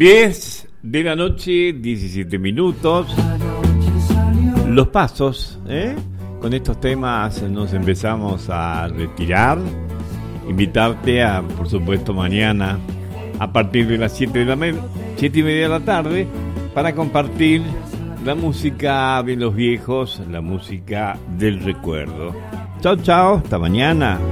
10 de la noche, 17 minutos. Los pasos, con estos temas nos empezamos a retirar. Invitarte a, por supuesto, mañana a partir de las 7:30 de la tarde para compartir la música de los viejos, la música del recuerdo. Chao, chao, hasta mañana.